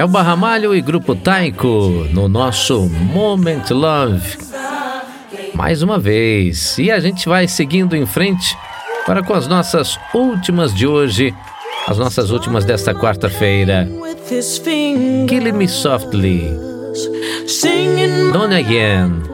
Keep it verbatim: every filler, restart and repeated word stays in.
Elba Ramalho e Grupo Taiko no nosso Moment Love. Mais uma vez. E a gente vai seguindo em frente para com as nossas últimas de hoje, as nossas últimas desta quarta-feira. Killing Me Softly, Done Again.